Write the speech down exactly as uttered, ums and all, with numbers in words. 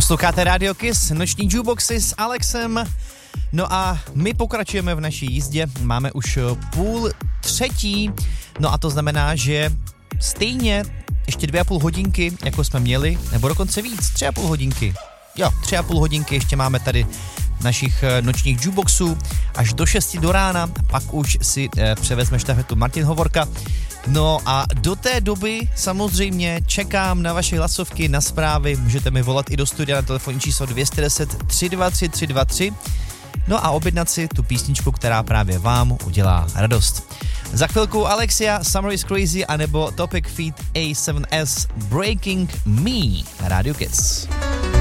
Posloucháte Radio Kiss, noční jukeboxy s Alexem. No a my pokračujeme v naší jízdě, máme už půl třetí, no a to znamená, že stejně ještě dvě a půl hodinky, jako jsme měli, nebo dokonce víc, tři a půl hodinky. Jo, tři a půl hodinky ještě máme tady našich nočních jukeboxů až do šesti do rána, pak už si eh, převezme štafetu Martin Hovorka. No a do té doby samozřejmě čekám na vaše hlasovky, na zprávy, můžete mi volat i do studia na telefonní číslo dvě jedna nula tři dva tři tři dva tři, no a objednat si tu písničku, která právě vám udělá radost. Za chvilku Alexia, Summer is Crazy, anebo Topic feat. A sedm S, Breaking Me, Radio Kids.